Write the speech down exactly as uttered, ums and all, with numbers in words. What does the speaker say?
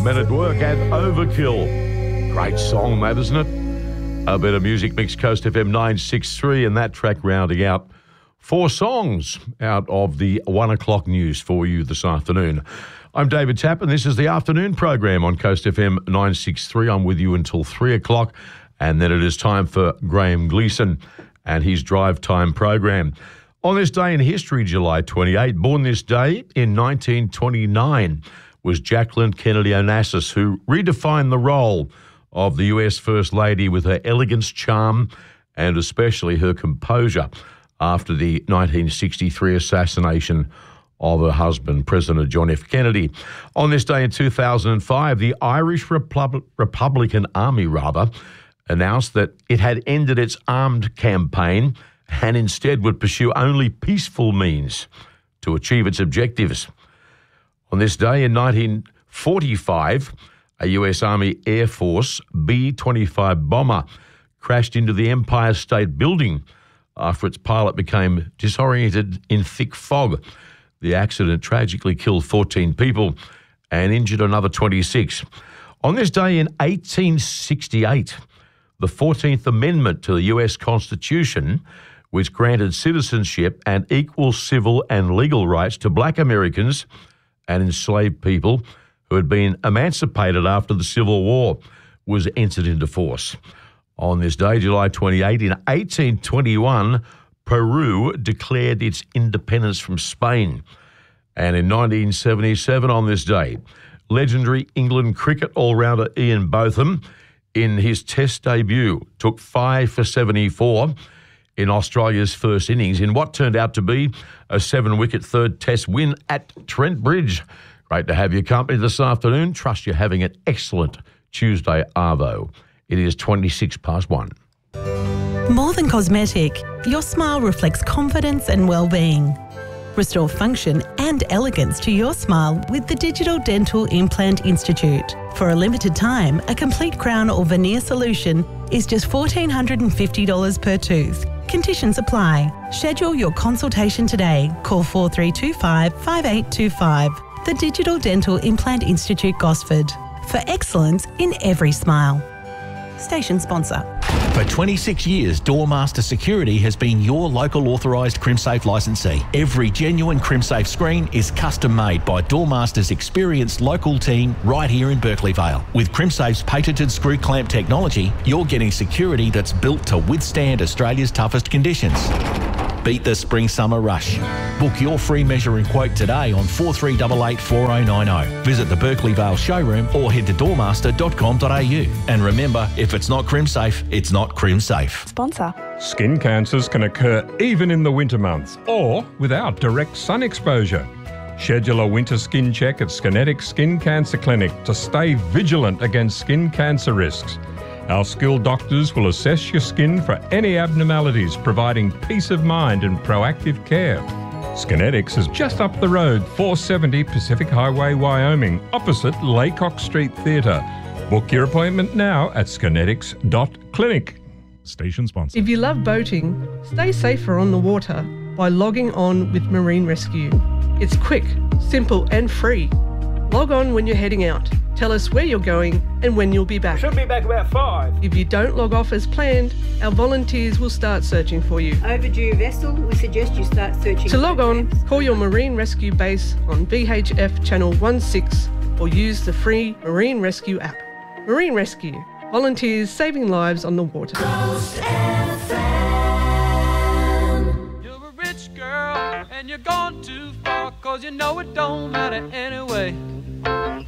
Men at Work and Overkill. Great song, that, isn't it? A bit of music mix, Coast F M nine sixty-three, and that track rounding out four songs out of the one o'clock news for you this afternoon. I'm David Tapp, and this is the afternoon program on Coast F M nine sixty-three. I'm with you until three o'clock, and then it is time for Graham Gleeson and his Drive Time program. On this day in history, July twenty-eighth, born this day in nineteen twenty-nine, was Jacqueline Kennedy Onassis, who redefined the role of the U S First Lady with her elegance, charm, and especially her composure after the nineteen sixty-three assassination of her husband, President John F. Kennedy. On this day in two thousand five, the Irish Repub- Republican Army, rather, announced that it had ended its armed campaign and instead would pursue only peaceful means to achieve its objectives. On this day in nineteen forty-five, a U S Army Air Force B twenty-five bomber crashed into the Empire State Building after its pilot became disoriented in thick fog. The accident tragically killed fourteen people and injured another twenty-six. On this day in eighteen sixty-eight, the fourteenth Amendment to the U S Constitution, which granted citizenship and equal civil and legal rights to black Americans and enslaved people who had been emancipated after the Civil War, was entered into force. On this day, July twenty-eighth, in eighteen twenty-one, Peru declared its independence from Spain. And in nineteen seventy-seven, on this day, legendary England cricket all-rounder Ian Botham, in his Test debut, took five for seventy-four in Australia's first innings in what turned out to be a seven-wicket third Test win at Trent Bridge. Great to have your company this afternoon. Trust you're having an excellent Tuesday arvo. It is twenty-six past one. More than cosmetic, your smile reflects confidence and well-being. Restore function and elegance to your smile with the Digital Dental Implant Institute. For a limited time, a complete crown or veneer solution is just one thousand four hundred fifty dollars per tooth. Conditions apply. Schedule your consultation today. Call four three two five, five eight two five. The Digital Dental Implant Institute, Gosford. For excellence in every smile. Station sponsor. For twenty-six years, Doormaster Security has been your local authorised CrimSafe licensee. Every genuine CrimSafe screen is custom made by Doormaster's experienced local team right here in Berkeley Vale. With CrimSafe's patented screw clamp technology, you're getting security that's built to withstand Australia's toughest conditions. Beat the spring-summer rush. Book your free measure and quote today on four three eight eight, four oh nine oh. Visit the Berkeley Vale showroom or head to doormaster dot com dot a u. And remember, if it's not CrimSafe, it's not CrimSafe. Sponsor. Skin cancers can occur even in the winter months or without direct sun exposure. Schedule a winter skin check at Skinetic Skin Cancer Clinic to stay vigilant against skin cancer risks. Our skilled doctors will assess your skin for any abnormalities, providing peace of mind and proactive care. Skinetics is just up the road, four seventy Pacific Highway, Wyoming, opposite Laycock Street Theatre. Book your appointment now at skinetics dot clinic. Station sponsor. If you love boating, stay safer on the water by logging on with Marine Rescue. It's quick, simple and free. Log on when you're heading out. Tell us where you're going and when you'll be back. Should be back about five. If you don't log off as planned, our volunteers will start searching for you. Overdue vessel, we suggest you start searching. To log on, call your Marine Rescue base on V H F Channel one six or use the free Marine Rescue app. Marine Rescue, volunteers saving lives on the water. Coast F M. You're a rich girl and you're gone too far, 'cause you know it don't matter anyway.